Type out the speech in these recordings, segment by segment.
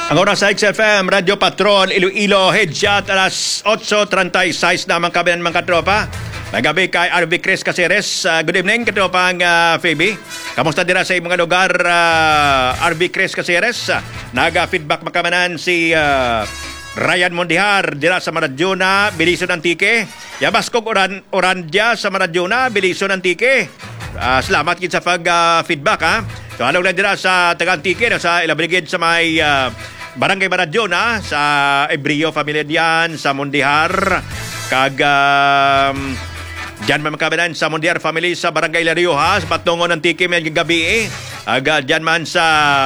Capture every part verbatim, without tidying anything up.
Ang oras sa X F M, Radio Patrol, Iloilo, Headshot, alas otso treinta y seis naman kami ng mga katropa. May gabi kay R V Chris Caceres. Uh, good evening, katropang uh, Phoebe. Kamusta dira sa mga lugar, uh, R V Chris Caceres? Uh, Naga-feedback makamanan si uh, Ryan Mondihar dira sa Maradyona, Biliso ng Tike. Yabas kong oran, orandya sa Maradyona, Biliso ng Tike. Uh, salamat kit sa pag-feedback, uh, ha? So, halong lang dira sa Taga-Tike, sa Ilabrigid sa may uh, Barangay Maradyona, sa Ebrio Familia diyan, sa Mondihar, kag um, diyan man makabinan sa Mondihar Family sa Barangay La Rioja, sa patungo ng Tike may gabi, eh. Aga diyan man sa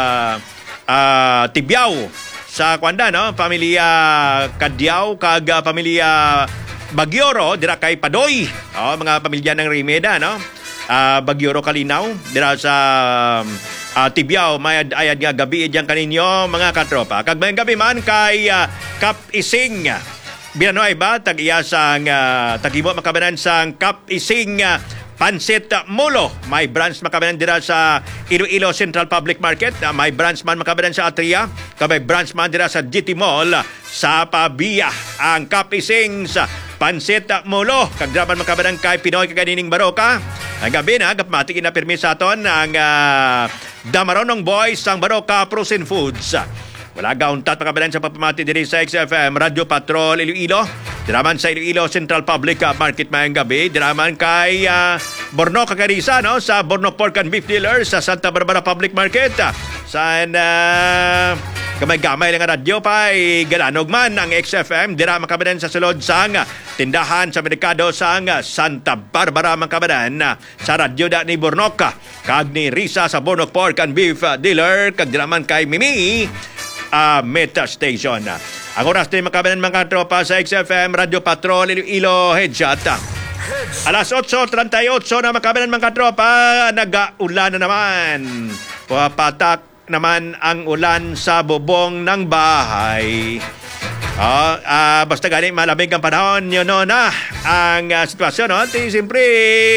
uh, Tibiao, sa Kwanda, no? Pamilya Kadiao, kag uh, pamilya Bagyoro, dira kay Padoy. Oh, mga pamilya ng Rimeda, no? Uh, Bagyoro Kalinaw, dira sa uh, Tibiao, may ayad nga gabi diyan kaninyo mga katropa. Kag may gabi man kay uh, Kap Ising Binanoy ba tag-iya sang uh, tagimo makabanan sang Kap Ising uh, Pansit Mulo. May branch makabanan dira sa Iloilo Central Public Market. Uh, may branch man makabanan sa Atria. Kabay branch man dira sa G T Mall sa Pabia. Ang Kap Ising sa Pansit Mulo. Kagdraman makabanan kay Pinoy kaganing Baroka. Ang gabi na, kapmatik na pirmi sa aton ang uh, Damaronong Boys sang Baroka Frozen Foods. Wala gauntat makabalan sa papamati diri sa X F M, Radio Patrol, Iloilo. Diraman sa Iloilo Central Public Market mayang gabi. Diraman kay uh, Borno Kakarisa, no? Sa Borno Pork and Beef Dealer sa Santa Barbara Public Market. Sa uh, gamay-gamay lang ang radyo pa, galanog man ang X F M. Dira makabalan sa sulod sang tindahan sa merkado sang Santa Barbara makabalan sa radyo da ni Bornoka. Kag ni Risa sa Borno Pork and Beef Dealer. Kag diraman kay Mimi Uh, Meta Station. Ang oras din makabanan mga tropa sa X F M, Radio Patrol, Iloilo, Headshot. Alas otso treinta y ocho na makabanan mga tropa, nag-ulan na naman. Papatak naman ang ulan sa bubong ng bahay. Oh, uh, basta galing malamig ang panahon, yun no, na ang uh, sitwasyon. No? Siyempre,